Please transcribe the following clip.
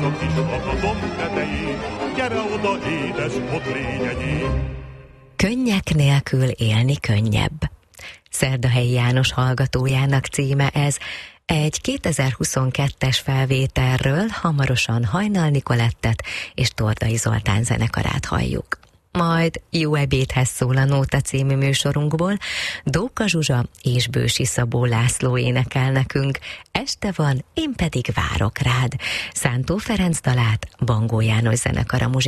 a kisvak a domb tetején, gyere oda, édes botrényegyén. Könnyek nélkül élni könnyebb. Szerdahelyi János hallgatójának címe ez. Egy 2022-es felvételről hamarosan Hajnal Nicolettet és Tordai Zoltán zenekarát halljuk. Majd Jó ebédhez szól a Nóta című műsorunkból, Dóka Zsuzsa és Bősi Szabó László énekel nekünk, Este van, én pedig várok rád. Szántó Ferenc dalát Bangó János zenekara